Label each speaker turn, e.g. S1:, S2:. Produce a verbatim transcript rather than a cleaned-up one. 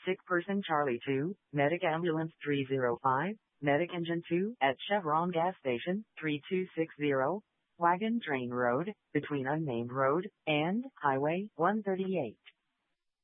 S1: Sick person Charlie two, Medic Ambulance three zero five, Medic Engine two at Chevron Gas Station three two six zero, Wagon Train Road, between Unnamed Road and Highway one thirty-eight.